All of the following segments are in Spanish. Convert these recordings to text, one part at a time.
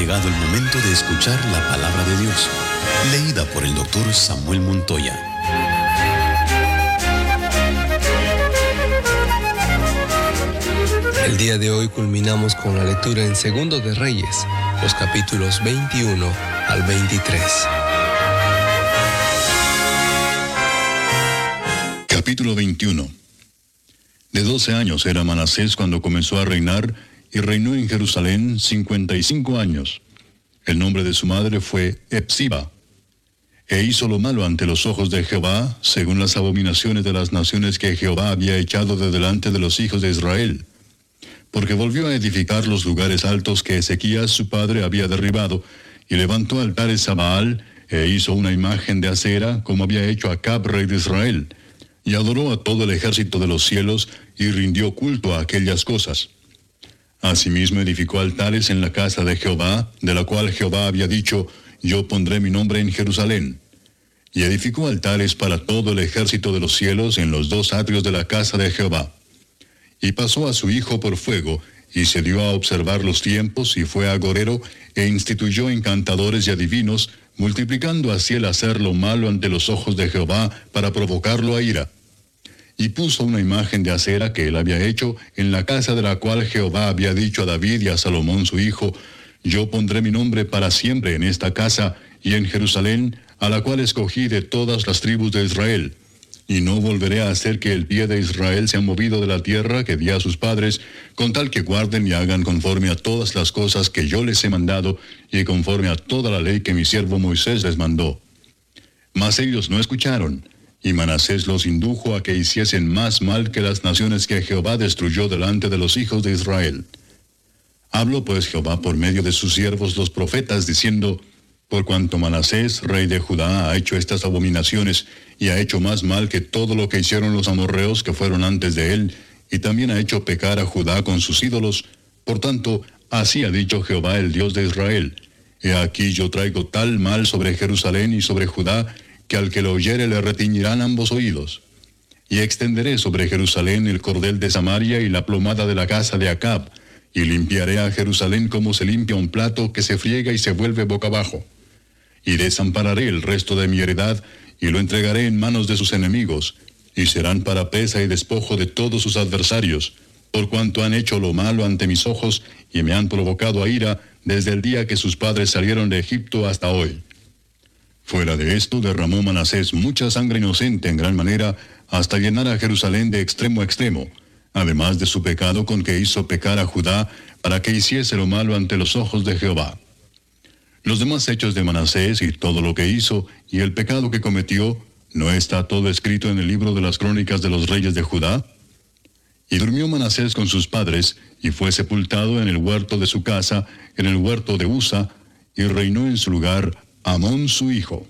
llegado el momento de escuchar la palabra de Dios, leída por el doctor Samuel Montoya. El día de hoy culminamos con la lectura en Segundo de Reyes, los capítulos 21 al 23. Capítulo 21. De 12 años era Manasés cuando comenzó a reinar, y reinó en Jerusalén 55 años. El nombre de su madre fue Hepsiba. E hizo lo malo ante los ojos de Jehová, según las abominaciones de las naciones que Jehová había echado de delante de los hijos de Israel. Porque volvió a edificar los lugares altos que Ezequías su padre había derribado, y levantó altares a Baal, e hizo una imagen de acera, como había hecho Acab, rey de Israel, y adoró a todo el ejército de los cielos, y rindió culto a aquellas cosas. Asimismo edificó altares en la casa de Jehová, de la cual Jehová había dicho, yo pondré mi nombre en Jerusalén. Y edificó altares para todo el ejército de los cielos en los dos atrios de la casa de Jehová. Y pasó a su hijo por fuego, y se dio a observar los tiempos, y fue agorero, e instituyó encantadores y adivinos, multiplicando así el hacer lo malo ante los ojos de Jehová, para provocarlo a ira. Y puso una imagen de acera que él había hecho en la casa de la cual Jehová había dicho a David y a Salomón su hijo, yo pondré mi nombre para siempre en esta casa y en Jerusalén, a la cual escogí de todas las tribus de Israel. Y no volveré a hacer que el pie de Israel sea movido de la tierra que di a sus padres, con tal que guarden y hagan conforme a todas las cosas que yo les he mandado, y conforme a toda la ley que mi siervo Moisés les mandó. Mas ellos no escucharon, y Manasés los indujo a que hiciesen más mal que las naciones que Jehová destruyó delante de los hijos de Israel. Habló pues Jehová por medio de sus siervos los profetas, diciendo, por cuanto Manasés, rey de Judá, ha hecho estas abominaciones, y ha hecho más mal que todo lo que hicieron los amorreos que fueron antes de él, y también ha hecho pecar a Judá con sus ídolos, por tanto, así ha dicho Jehová el Dios de Israel, he aquí yo traigo tal mal sobre Jerusalén y sobre Judá, que al que lo oyere le retiñirán ambos oídos. Y extenderé sobre Jerusalén el cordel de Samaria y la plomada de la casa de Acab, y limpiaré a Jerusalén como se limpia un plato que se friega y se vuelve boca abajo. Y desampararé el resto de mi heredad, y lo entregaré en manos de sus enemigos, y serán para pesa y despojo de todos sus adversarios, por cuanto han hecho lo malo ante mis ojos, y me han provocado a ira, desde el día que sus padres salieron de Egipto hasta hoy. Fuera de esto, derramó Manasés mucha sangre inocente en gran manera, hasta llenar a Jerusalén de extremo a extremo, además de su pecado con que hizo pecar a Judá, para que hiciese lo malo ante los ojos de Jehová. Los demás hechos de Manasés y todo lo que hizo, y el pecado que cometió, ¿no está todo escrito en el libro de las crónicas de los reyes de Judá? Y durmió Manasés con sus padres, y fue sepultado en el huerto de su casa, en el huerto de Usa, y reinó en su lugar Amón su hijo.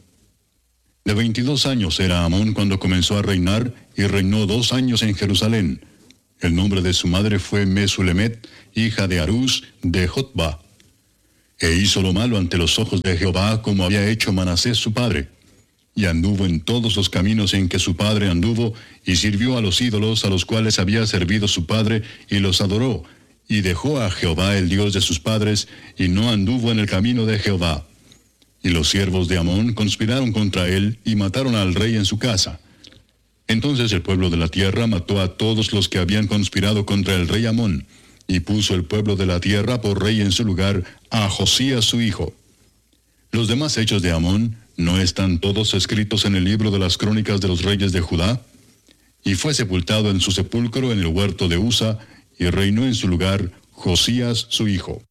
De 22 años era Amón cuando comenzó a reinar, y reinó 2 años en Jerusalén. El nombre de su madre fue Mesulemet, hija de Harús de Jotba. E hizo lo malo ante los ojos de Jehová, como había hecho Manasés su padre. Y anduvo en todos los caminos en que su padre anduvo, y sirvió a los ídolos a los cuales había servido su padre, y los adoró, y dejó a Jehová el Dios de sus padres, y no anduvo en el camino de Jehová. Y los siervos de Amón conspiraron contra él, y mataron al rey en su casa. Entonces el pueblo de la tierra mató a todos los que habían conspirado contra el rey Amón, y puso el pueblo de la tierra por rey en su lugar a Josías su hijo. Los demás hechos de Amón, ¿no están todos escritos en el libro de las crónicas de los reyes de Judá? Y fue sepultado en su sepulcro en el huerto de Usa, y reinó en su lugar Josías su hijo.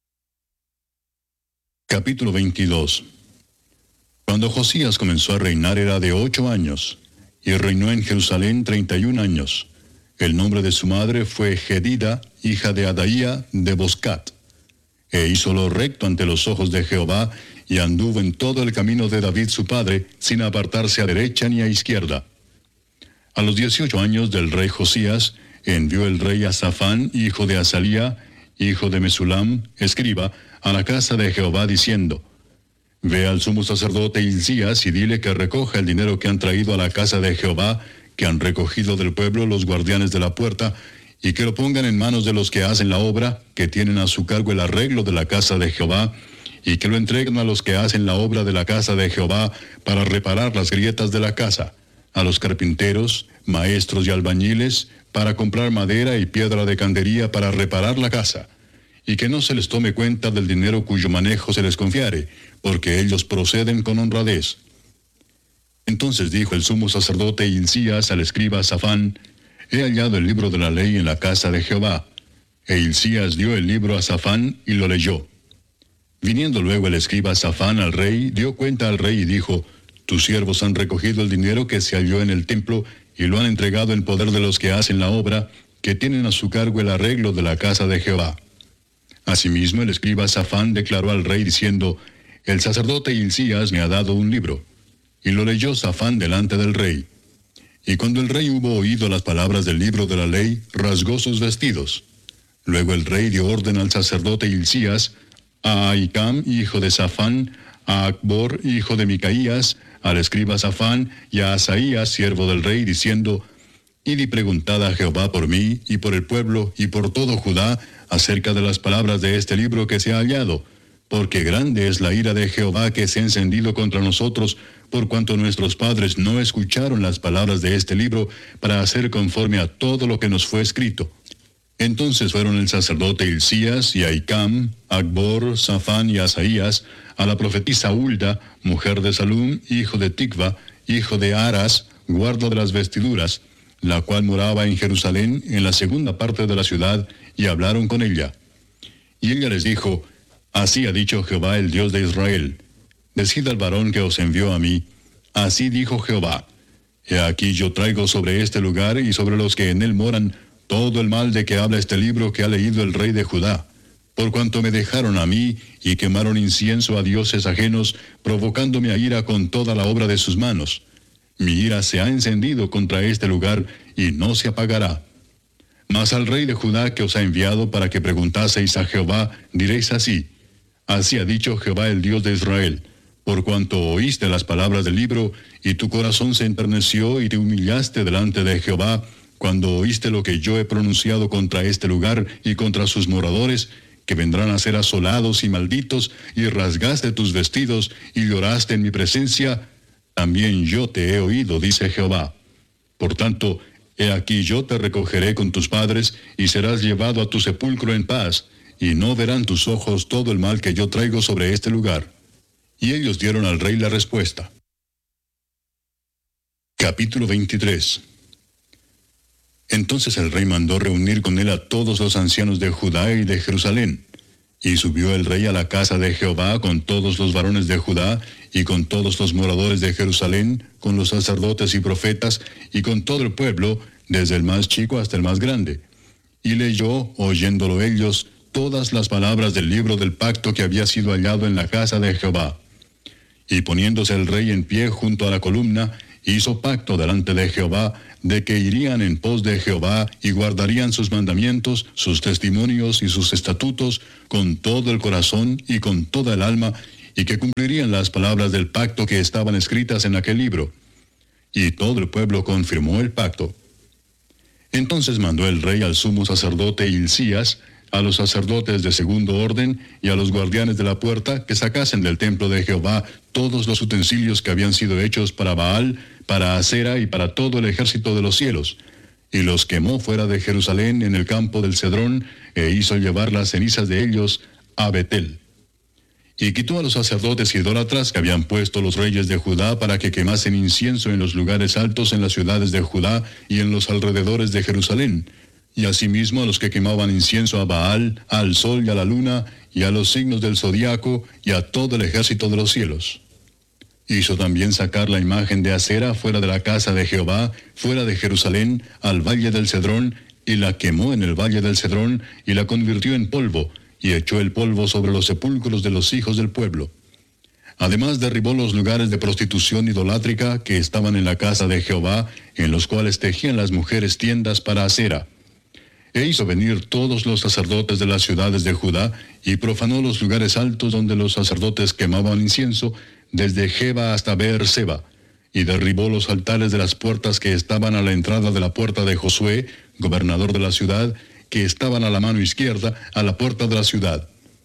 Capítulo 22. Cuando Josías comenzó a reinar era de 8 años, y reinó en Jerusalén 31 años. El nombre de su madre fue Jedida, hija de Adaía de Boscat. E hizo lo recto ante los ojos de Jehová, y anduvo en todo el camino de David su padre, sin apartarse a derecha ni a izquierda. A los 18 años del rey Josías, envió el rey a Safán, hijo de Azalía, hijo de Mesulam, escriba, a la casa de Jehová, diciendo, ve al sumo sacerdote Hilcías y dile que recoja el dinero que han traído a la casa de Jehová, que han recogido del pueblo los guardianes de la puerta, y que lo pongan en manos de los que hacen la obra, que tienen a su cargo el arreglo de la casa de Jehová, y que lo entreguen a los que hacen la obra de la casa de Jehová para reparar las grietas de la casa, a los carpinteros, maestros y albañiles, para comprar madera y piedra de candería para reparar la casa, y que no se les tome cuenta del dinero cuyo manejo se les confiare, porque ellos proceden con honradez. Entonces dijo el sumo sacerdote Hilcías al escriba Safán: He hallado el libro de la ley en la casa de Jehová. E Hilcías dio el libro a Safán y lo leyó. Viniendo luego el escriba Safán al rey, dio cuenta al rey y dijo: Tus siervos han recogido el dinero que se halló en el templo y lo han entregado en poder de los que hacen la obra, que tienen a su cargo el arreglo de la casa de Jehová. Asimismo el escriba Safán declaró al rey diciendo: El sacerdote Hilcías me ha dado un libro. Y lo leyó Safán delante del rey. Y cuando el rey hubo oído las palabras del libro de la ley, rasgó sus vestidos. Luego el rey dio orden al sacerdote Hilcías, a Ahicam, hijo de Safán, a Acbor, hijo de Micaías, al escriba Safán, y a Asaías, siervo del rey, diciendo: Id y preguntad a Jehová por mí, y por el pueblo, y por todo Judá, acerca de las palabras de este libro que se ha hallado, porque grande es la ira de Jehová que se ha encendido contra nosotros, por cuanto nuestros padres no escucharon las palabras de este libro para hacer conforme a todo lo que nos fue escrito. Entonces fueron el sacerdote Hilcías y Ahicam, Acbor, Safán y Asaías, a la profetisa Hulda, mujer de Salum, hijo de Ticva, hijo de Aras, guarda de las vestiduras, la cual moraba en Jerusalén, en la segunda parte de la ciudad, y hablaron con ella. Y ella les dijo: Así ha dicho Jehová, el Dios de Israel: Decid al varón que os envió a mí: Así dijo Jehová: He aquí yo traigo sobre este lugar y sobre los que en él moran todo el mal de que habla este libro que ha leído el rey de Judá, por cuanto me dejaron a mí y quemaron incienso a dioses ajenos, provocándome a ira con toda la obra de sus manos. Mi ira se ha encendido contra este lugar y no se apagará. Mas al rey de Judá que os ha enviado para que preguntaseis a Jehová, diréis así: Así ha dicho Jehová, el Dios de Israel: Por cuanto oíste las palabras del libro, y tu corazón se enterneció y te humillaste delante de Jehová, cuando oíste lo que yo he pronunciado contra este lugar y contra sus moradores, que vendrán a ser asolados y malditos, y rasgaste tus vestidos y lloraste en mi presencia, también yo te he oído, dice Jehová. Por tanto, he aquí yo te recogeré con tus padres, y serás llevado a tu sepulcro en paz, y no verán tus ojos todo el mal que yo traigo sobre este lugar. Y ellos dieron al rey la respuesta. Capítulo 23. Entonces el rey mandó reunir con él a todos los ancianos de Judá y de Jerusalén. Y subió el rey a la casa de Jehová con todos los varones de Judá, y con todos los moradores de Jerusalén, con los sacerdotes y profetas, y con todo el pueblo, desde el más chico hasta el más grande. Y leyó, oyéndolo ellos, todas las palabras del libro del pacto que había sido hallado en la casa de Jehová. Y poniéndose el rey en pie junto a la columna, hizo pacto delante de Jehová, de que irían en pos de Jehová y guardarían sus mandamientos, sus testimonios y sus estatutos con todo el corazón y con toda el alma, y que cumplirían las palabras del pacto que estaban escritas en aquel libro. Y todo el pueblo confirmó el pacto. Entonces mandó el rey al sumo sacerdote Hilcías, a los sacerdotes de segundo orden y a los guardianes de la puerta, que sacasen del templo de Jehová todos los utensilios que habían sido hechos para Baal, para Asera y para todo el ejército de los cielos, y los quemó fuera de Jerusalén en el campo del Cedrón, e hizo llevar las cenizas de ellos a Betel. Y quitó a los sacerdotes idólatras que habían puesto los reyes de Judá para que quemasen incienso en los lugares altos en las ciudades de Judá y en los alrededores de Jerusalén, y asimismo a los que quemaban incienso a Baal, al sol y a la luna, y a los signos del zodiaco, y a todo el ejército de los cielos. Hizo también sacar la imagen de Asera fuera de la casa de Jehová, fuera de Jerusalén, al valle del Cedrón, y la quemó en el valle del Cedrón, y la convirtió en polvo, y echó el polvo sobre los sepulcros de los hijos del pueblo. Además derribó los lugares de prostitución idolátrica que estaban en la casa de Jehová, en los cuales tejían las mujeres tiendas para Asera. E hizo venir todos los sacerdotes de las ciudades de Judá, y profanó los lugares altos donde los sacerdotes quemaban incienso, desde Geba hasta Beer-seba, y derribó los altares de las puertas que estaban a la entrada de la puerta de Josué, gobernador de la ciudad, que estaban a la mano izquierda, a la puerta de la ciudad.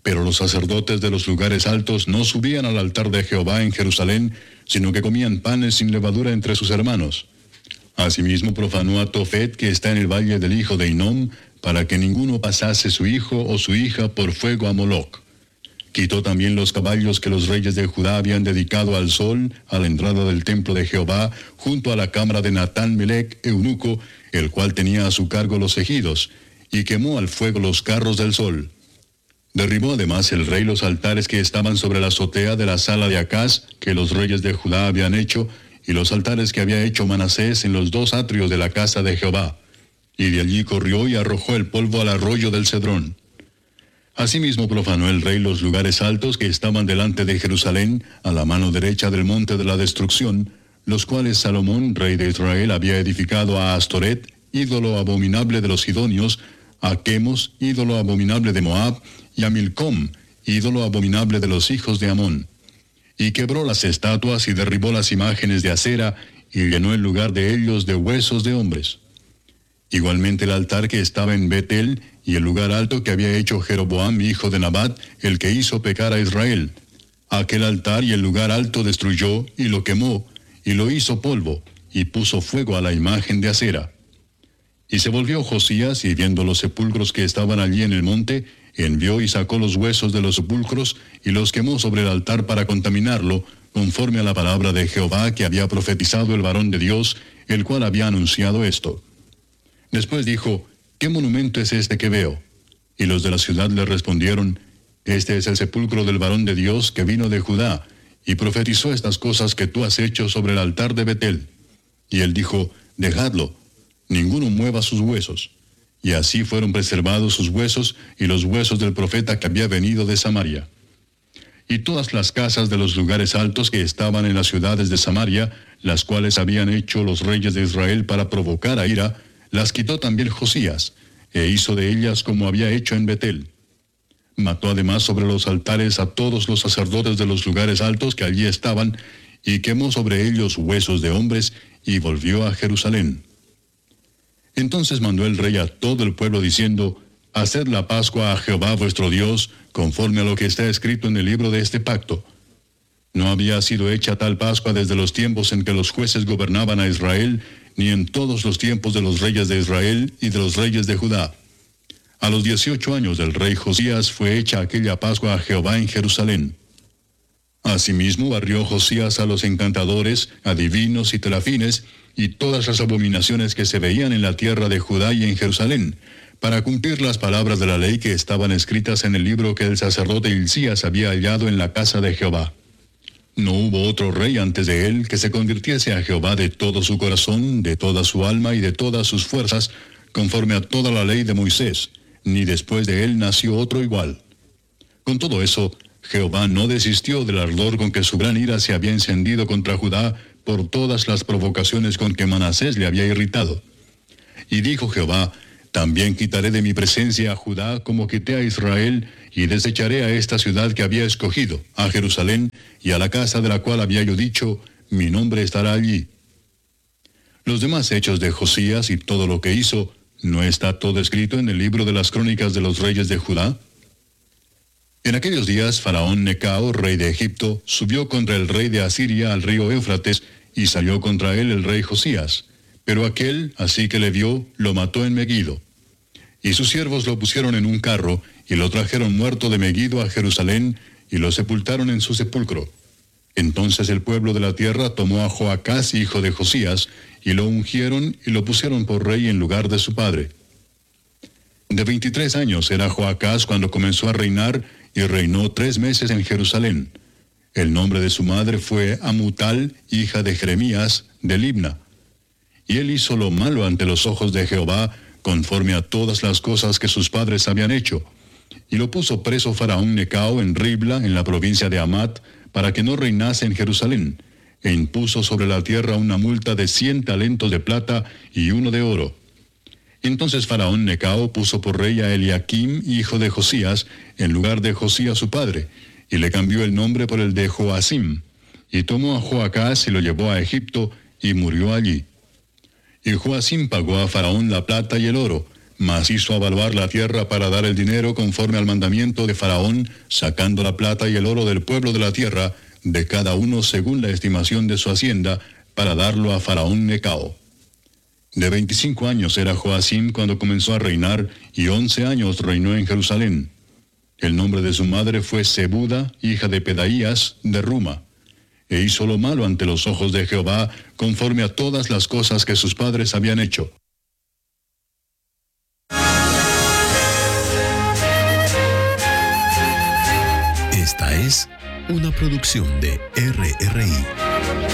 Pero los sacerdotes de los lugares altos no subían al altar de Jehová en Jerusalén, sino que comían panes sin levadura entre sus hermanos. Asimismo profanó a Tofet, que está en el valle del hijo de Hinnom, para que ninguno pasase su hijo o su hija por fuego a Moloc. Quitó también los caballos que los reyes de Judá habían dedicado al sol, a la entrada del templo de Jehová, junto a la cámara de Natán Melec, eunuco, el cual tenía a su cargo los ejidos, y quemó al fuego los carros del sol. Derribó además el rey los altares que estaban sobre la azotea de la sala de Acaz, que los reyes de Judá habían hecho, y los altares que había hecho Manasés en los dos atrios de la casa de Jehová. Y de allí corrió y arrojó el polvo al arroyo del Cedrón. Asimismo profanó el rey los lugares altos que estaban delante de Jerusalén, a la mano derecha del monte de la destrucción, los cuales Salomón, rey de Israel, había edificado a Astoret, ídolo abominable de los sidonios, a Quemos, ídolo abominable de Moab, y a Milcom, ídolo abominable de los hijos de Amón. Y quebró las estatuas y derribó las imágenes de acera, y llenó el lugar de ellos de huesos de hombres. Igualmente el altar que estaba en Betel, y el lugar alto que había hecho Jeroboam, hijo de Nabat, el que hizo pecar a Israel. Aquel altar y el lugar alto destruyó, y lo quemó, y lo hizo polvo, y puso fuego a la imagen de acera. Y se volvió Josías, y viendo los sepulcros que estaban allí en el monte, envió y sacó los huesos de los sepulcros, y los quemó sobre el altar para contaminarlo, conforme a la palabra de Jehová que había profetizado el varón de Dios, el cual había anunciado esto. Después dijo, ¿qué monumento es este que veo? Y los de la ciudad le respondieron, este es el sepulcro del varón de Dios que vino de Judá, y profetizó estas cosas que tú has hecho sobre el altar de Betel. Y él dijo, dejadlo, ninguno mueva sus huesos. Y así fueron preservados sus huesos y los huesos del profeta que había venido de Samaria. Y todas las casas de los lugares altos que estaban en las ciudades de Samaria, las cuales habían hecho los reyes de Israel para provocar a ira, las quitó también Josías, e hizo de ellas como había hecho en Betel. Mató además sobre los altares a todos los sacerdotes de los lugares altos que allí estaban, y quemó sobre ellos huesos de hombres, y volvió a Jerusalén. Entonces mandó el rey a todo el pueblo diciendo, haced la Pascua a Jehová vuestro Dios, conforme a lo que está escrito en el libro de este pacto. No había sido hecha tal Pascua desde los tiempos en que los jueces gobernaban a Israel, ni en todos los tiempos de los reyes de Israel y de los reyes de Judá. A los 18 años del rey Josías fue hecha aquella Pascua a Jehová en Jerusalén. Asimismo barrió Josías a los encantadores, adivinos y terafines, y todas las abominaciones que se veían en la tierra de Judá y en Jerusalén, para cumplir las palabras de la ley que estaban escritas en el libro que el sacerdote Hilcías había hallado en la casa de Jehová. No hubo otro rey antes de él que se convirtiese a Jehová de todo su corazón, de toda su alma y de todas sus fuerzas, conforme a toda la ley de Moisés, ni después de él nació otro igual. Con todo eso, Jehová no desistió del ardor con que su gran ira se había encendido contra Judá por todas las provocaciones con que Manasés le había irritado. Y dijo Jehová, también quitaré de mi presencia a Judá como quité a Israel, y desecharé a esta ciudad que había escogido, a Jerusalén, y a la casa de la cual había yo dicho, mi nombre estará allí. Los demás hechos de Josías y todo lo que hizo, ¿no está todo escrito en el libro de las crónicas de los reyes de Judá? En aquellos días, Faraón Necao, rey de Egipto, subió contra el rey de Asiria al río Éufrates, y salió contra él el rey Josías. Pero aquel, así que le vio, lo mató en Megido. Y sus siervos lo pusieron en un carro, y lo trajeron muerto de Megido a Jerusalén, y lo sepultaron en su sepulcro. Entonces el pueblo de la tierra tomó a Joacás, hijo de Josías, y lo ungieron y lo pusieron por rey en lugar de su padre. De 23 años era Joacás cuando comenzó a reinar, y reinó 3 meses en Jerusalén. El nombre de su madre fue Amutal, hija de Jeremías, de Libna. Y él hizo lo malo ante los ojos de Jehová, conforme a todas las cosas que sus padres habían hecho. Y lo puso preso Faraón Necao en Ribla, en la provincia de Amat, para que no reinase en Jerusalén, e impuso sobre la tierra una multa de 100 talentos de plata y 1 de oro. Entonces Faraón Necao puso por rey a Eliakim, hijo de Josías, en lugar de Josías su padre, y le cambió el nombre por el de Joacim, y tomó a Joacás y lo llevó a Egipto, y murió allí. Y Joacim pagó a Faraón la plata y el oro, mas hizo avaluar la tierra para dar el dinero conforme al mandamiento de Faraón, sacando la plata y el oro del pueblo de la tierra, de cada uno según la estimación de su hacienda, para darlo a Faraón Necao. De 25 años era Joacim cuando comenzó a reinar, y 11 años reinó en Jerusalén. El nombre de su madre fue Zebuda, hija de Pedaías, de Ruma. E hizo lo malo ante los ojos de Jehová, conforme a todas las cosas que sus padres habían hecho. Esta es una producción de RRI.